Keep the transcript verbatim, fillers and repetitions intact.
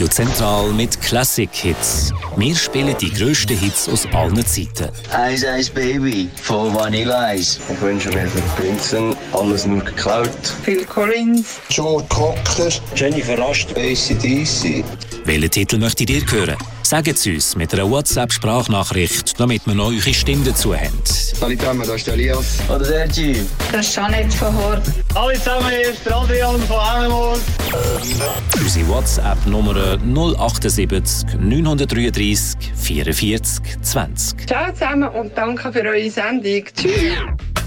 Radio Zentral mit Classic Hits. Wir spielen die grössten Hits aus allen Zeiten. Ice Ice Baby von Vanilla Ice. Ich wünsche mir von Prinzen alles nur geklaut. Phil Collins. Joe Cocker. Jennifer Last. A C D C. Welchen Titel möchtet ihr hören? Sagt es uns mit einer WhatsApp-Sprachnachricht, damit wir noch eure Stimme dazu haben. Hallo zusammen, da ist der Elias. Oder der G. Das ist Jeanette von Hort. Hallo zusammen, hier ist der Adrian von Engelmord. Unsere WhatsApp-Nummer null achtundsiebzig neunhundertdreiunddreißig vierundvierzig zwanzig. Ciao zusammen und danke für eure Sendung. Tschüss.